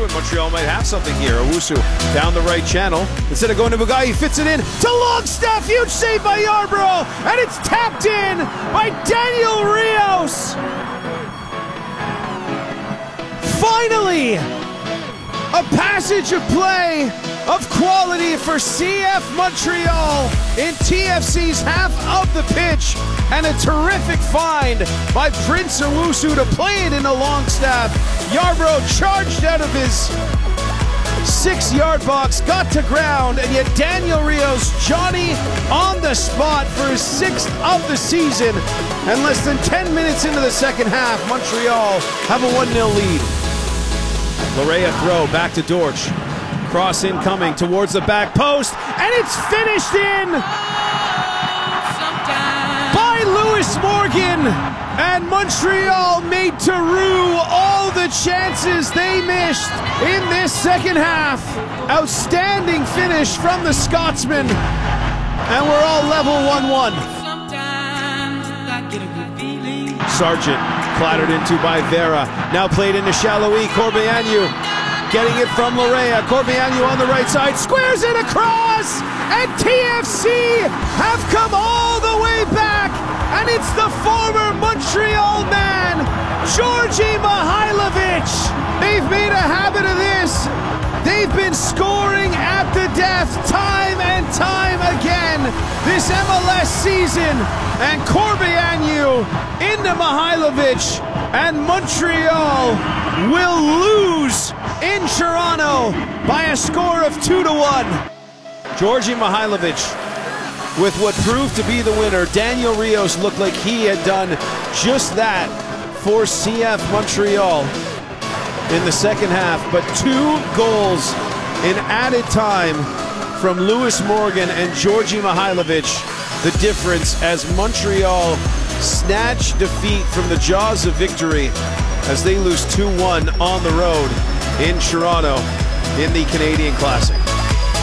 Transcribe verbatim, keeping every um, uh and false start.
and Montreal might have something here. Owusu down the right channel. Instead of going to Bugai, he fits it in to Longstaff. Huge save by Yarbrough. And it's tapped in by Daniel Rios. Finally, a passage of play of quality for C F Montreal in T F C's half of the pitch, and a terrific find by Prince Owusu to play it into Longstaff. Yarbrough charged out of his six-yard box, got to ground, and yet Daniel Rios, Johnny on the spot for his sixth of the season. And less than ten minutes into the second half, Montreal have a one nil lead. Larea throw back to Dortch. Cross incoming towards the back post, and it's finished in by Lewis Morgan. And Montreal made to rue all the chances they missed in this second half. Outstanding finish from the Scotsman, and we're all level one one. Sargent clattered into by Vera. Now played into Chaloui. Corbeanu getting it from Larea. Corbeanu on the right side, squares it across, and T F C have come all the way back, and it's the former Montreal man, Georgi Mihailovic. They've made a habit of this. They've been scoring at the death time and time again this M L S season, and Corbeanu into Mihailovic, and Montreal will lose in Toronto by a score of two to one. Georgi Mihailovic with what proved to be the winner. Daniel Rios looked like he had done just that for C F Montreal in the second half, but two goals in added time from Lewis Morgan and Georgi Mihailovic, the difference as Montreal snatch defeat from the jaws of victory as they lose two one on the road in Toronto in the Canadian Classic.